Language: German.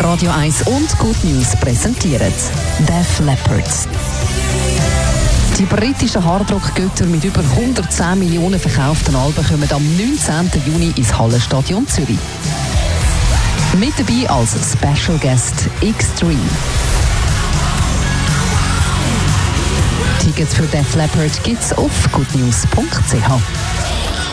Radio 1 und Good News präsentieren Def Leppard. Die britischen Hardrock-Götter mit über 110 Millionen verkauften Alben kommen am 19. Juni ins Hallenstadion Zürich. Mit dabei als Special Guest Extreme. Tickets für Def Leppard gibt's auf goodnews.ch.